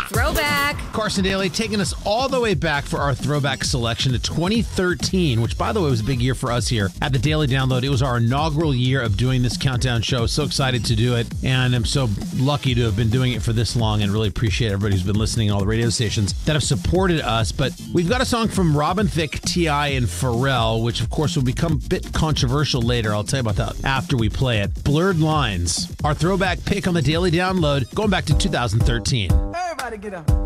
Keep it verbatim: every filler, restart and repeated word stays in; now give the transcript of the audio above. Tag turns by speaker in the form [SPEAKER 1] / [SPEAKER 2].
[SPEAKER 1] Throwback.
[SPEAKER 2] Carson Daly taking us all the way back for our throwback selection to twenty thirteen, which, by the way, was a big year for us here at the Daily Download. It was our inaugural year of doing this countdown show. So excited to do it, and I'm so lucky to have been doing it for this long and really appreciate everybody who's been listening and all the radio stations that have supported us. But we've got a song from Robin Thicke, T I, and Pharrell, which, of course, will become a bit controversial later. I'll tell you about that after we play it. Blurred Lines, our throwback pick on the Daily Download, going back to two thousand thirteen.
[SPEAKER 3] Everybody get up.